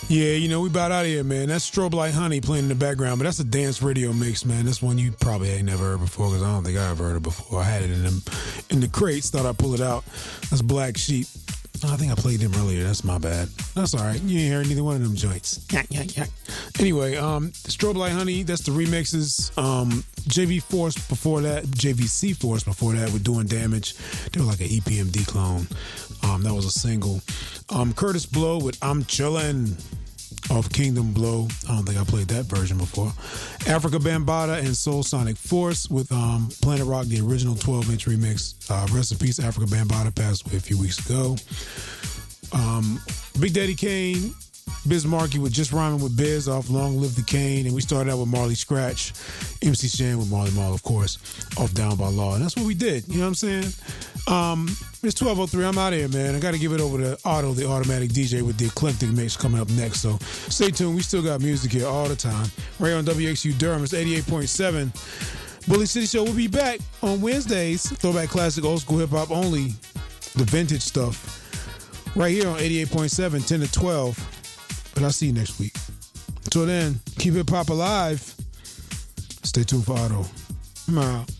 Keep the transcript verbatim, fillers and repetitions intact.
Yeah, you know, we about out of here, man. That's Strobe Light Honey playing in the background, but that's a dance radio mix, man. That's one you probably ain't never heard before, because I don't think I ever heard it before. I had it in them in the crates, thought I'd pull it out. That's Black Sheep. Oh, I think I played them earlier. That's my bad. That's all right. You ain't heard neither one of them joints. Yak, yak, yak. Anyway, um, Strobe Light Honey, that's the remixes. Um, J V Force before that, J V C Force before that were Doing Damage. They were like an E P M D clone. Um, that was a single. Um, Curtis Blow with I'm Chillin' off Kingdom Blow. I don't think I played that version before. Africa Bambaataa and Soul Sonic Force with um, Planet Rock, the original twelve-inch remix. Uh, rest in peace, Africa Bambaataa passed away a few weeks ago. Um, Big Daddy Kane, Biz Markie with Just Rhyming with Biz off Long Live the Kane. And we started out with Marley Scratch, M C Shan with Marley Marl, of course, off Down by Law. And that's what we did. You know what I'm saying? Um, it's twelve oh three. I'm out of here, man. I got to give it over to Otto, the automatic D J, with the eclectic mix coming up next. So stay tuned. We still got music here all the time. Right on W X U Durham. It's eighty-eight point seven. Bully City Show will be back on Wednesdays. Throwback classic, old school hip hop only. The vintage stuff. Right here on eighty-eight point seven, ten to twelve. But I'll see you next week. Until then, keep hip hop alive. Stay tuned for Otto. I'm out.